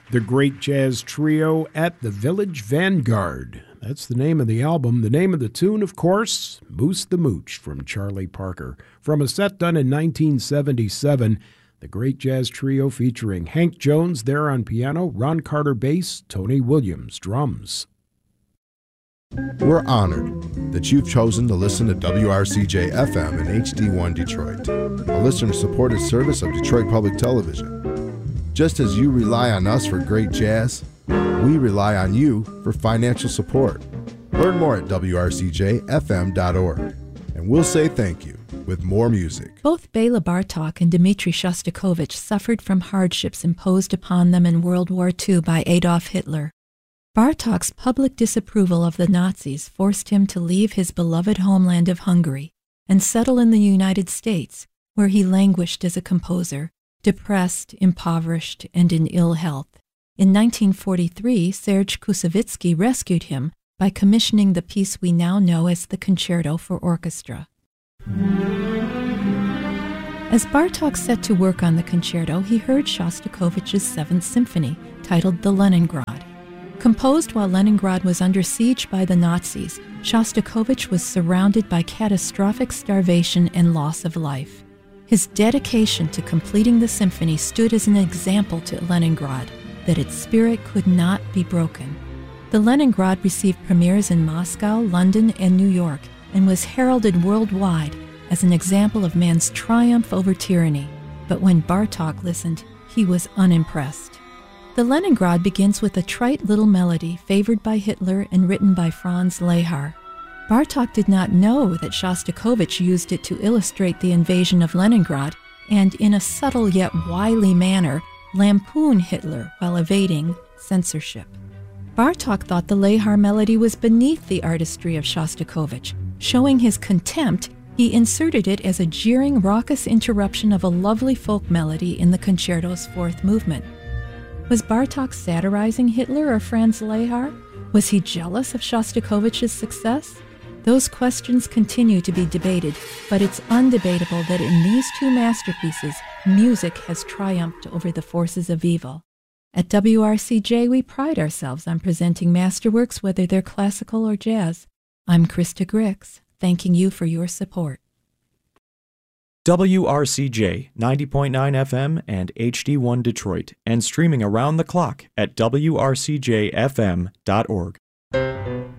The Great Jazz Trio at the Village Vanguard. That's the name of the album. The name of the tune, of course, Moose the Mooch from Charlie Parker. From a set done in 1977, the Great Jazz Trio featuring Hank Jones there on piano, Ron Carter bass, Tony Williams drums. We're honored that you've chosen to listen to WRCJ FM and HD1 Detroit, a listener-supported service of Detroit Public Television. Just as you rely on us for great jazz, we rely on you for financial support. Learn more at WRCJFM.org, and we'll say thank you with more music. Both Bela Bartok and Dmitri Shostakovich suffered from hardships imposed upon them in World War II by Adolf Hitler. Bartok's public disapproval of the Nazis forced him to leave his beloved homeland of Hungary and settle in the United States, where he languished as a composer, depressed, impoverished, and in ill health. In 1943, Serge Koussevitzky rescued him by commissioning the piece we now know as the Concerto for Orchestra. As Bartok set to work on the concerto, he heard Shostakovich's Seventh Symphony, titled The Leningrad. Composed while Leningrad was under siege by the Nazis, Shostakovich was surrounded by catastrophic starvation and loss of life. His dedication to completing the symphony stood as an example to Leningrad that its spirit could not be broken. The Leningrad received premieres in Moscow, London, and New York, and was heralded worldwide as an example of man's triumph over tyranny. But when Bartok listened, he was unimpressed. The Leningrad begins with a trite little melody favored by Hitler and written by Franz Lehár. Bartok did not know that Shostakovich used it to illustrate the invasion of Leningrad and, in a subtle yet wily manner, lampoon Hitler while evading censorship. Bartok thought the Lehár melody was beneath the artistry of Shostakovich. Showing his contempt, he inserted it as a jeering, raucous interruption of a lovely folk melody in the concerto's fourth movement. Was Bartok satirizing Hitler or Franz Lehár? Was he jealous of Shostakovich's success? Those questions continue to be debated, but it's undebatable that in these two masterpieces, music has triumphed over the forces of evil. At WRCJ, we pride ourselves on presenting masterworks, whether they're classical or jazz. I'm Krista Grix, thanking you for your support. WRCJ 90.9 FM and HD1 Detroit, and streaming around the clock at WRCJFM.org.